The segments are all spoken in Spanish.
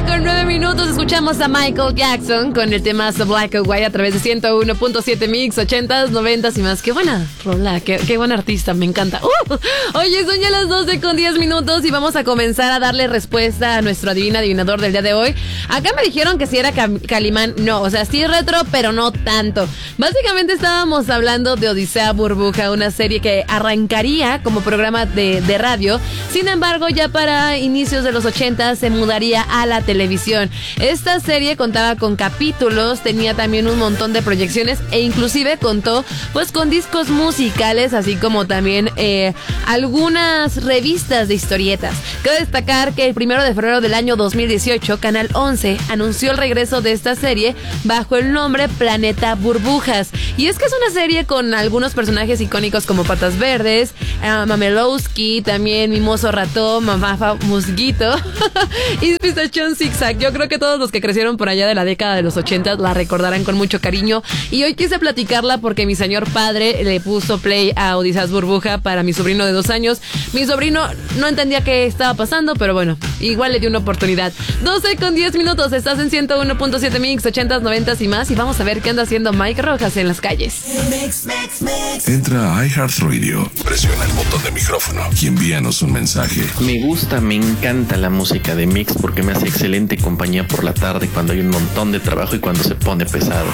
12:09, escuchamos a Michael Jackson con el temazo Black or White a través de 101.7 Mix, 80s, 90s y más. Qué buena rola, qué buen artista, me encanta. Oye, son ya las 12:10 y vamos a comenzar a darle respuesta a nuestro adivinador del día de hoy. Acá me dijeron que si era Calimán, no, o sea, sí retro, pero no tanto. Básicamente estábamos hablando de Odisea Burbuja, una serie que arrancaría como programa de radio. Sin embargo, ya para inicios de los 80 se mudaría a la televisión. Esta serie contaba con capítulos, tenía también un montón de proyecciones e inclusive contó pues con discos musicales, así como también algunas revistas de historietas. Cabe destacar que el 1 de febrero del año 2018, Canal 11 anunció el regreso de esta serie bajo el nombre Planeta Burbujas. Y es que es una serie con algunos personajes icónicos como Patas Verdes, Mamelowski, también Mimoso Ratón, Mamafa Musguito y Pistachón Zigzag. Yo creo que todos los que crecieron por allá de la década de los 80 la recordarán con mucho cariño. Y hoy quise platicarla porque mi señor padre le puso play a Odisea Burbuja para mi sobrino de 2 años. Mi sobrino no entendía qué estaba pasando, pero bueno, igual le dio una oportunidad. 12:10, estás en 101.7 Mix, 80s, 90s y más. Y vamos a ver qué anda haciendo Mike Rojas en las calles. Entra a iHeartRadio, presiona el botón de micrófono y envíanos un mensaje. Me encanta la música de Mix porque me hace excelente compañía por la tarde cuando hay un montón de trabajo y cuando se pone pesado.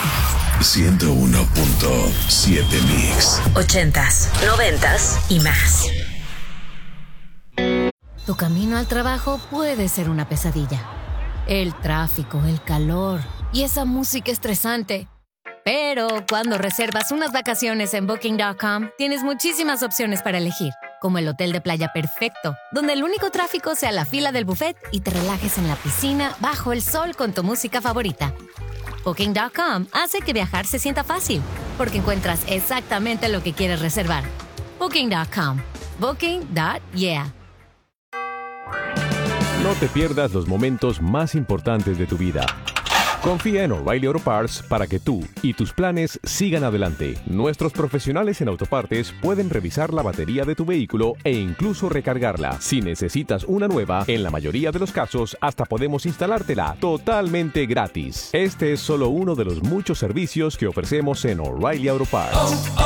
101.7 Mix. 80s, 90s y más. Tu camino al trabajo puede ser una pesadilla. El tráfico, el calor y esa música estresante. Pero cuando reservas unas vacaciones en Booking.com, tienes muchísimas opciones para elegir, como el hotel de playa perfecto, donde el único tráfico sea la fila del buffet y te relajes en la piscina bajo el sol con tu música favorita. Booking.com hace que viajar se sienta fácil, porque encuentras exactamente lo que quieres reservar. Booking.com. Booking.yeah. No te pierdas los momentos más importantes de tu vida. Confía en O'Reilly Auto Parts para que tú y tus planes sigan adelante. Nuestros profesionales en autopartes pueden revisar la batería de tu vehículo e incluso recargarla. Si necesitas una nueva, en la mayoría de los casos hasta podemos instalártela totalmente gratis. Este es solo uno de los muchos servicios que ofrecemos en O'Reilly Auto Parts.